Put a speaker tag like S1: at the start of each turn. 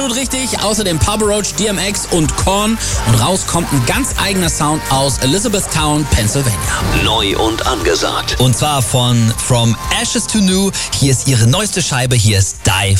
S1: Richtig, außerdem Papa Roach, DMX und Korn. Und raus kommt ein ganz eigener Sound aus Elizabethtown, Pennsylvania.
S2: Neu und angesagt.
S3: Und zwar von From Ashes to New. Hier ist ihre neueste Scheibe, hier ist Die